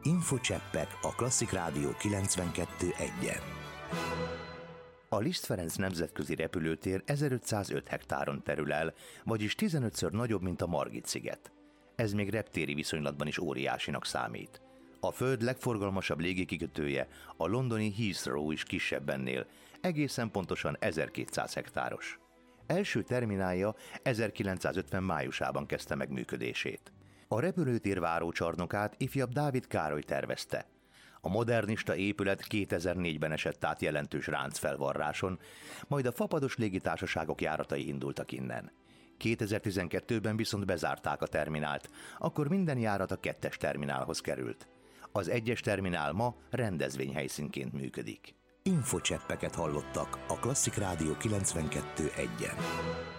Infocseppek a Klasszik Rádió 92.1-en. A Liszt Ferenc nemzetközi repülőtér 1505 hektáron terül el, vagyis 15-ször nagyobb, mint a Margit-sziget. Ez még reptéri viszonylatban is óriásinak számít. A Föld legforgalmasabb légikikötője, a londoni Heathrow is kisebb ennél, egészen pontosan 1200 hektáros. Első terminálja 1950 májusában kezdte meg működését. A repülőtér várócsarnokát ifjabb Dávid Károly tervezte. A modernista épület 2004-ben esett át jelentős ráncfelvarráson, majd a fapados légitársaságok járatai indultak innen. 2012-ben viszont bezárták a terminált, akkor minden járat a 2-es terminálhoz került. Az 1-es terminál ma rendezvényhelyszínként működik. Infocseppeket hallottak a Klasszik Rádió 92.1-en.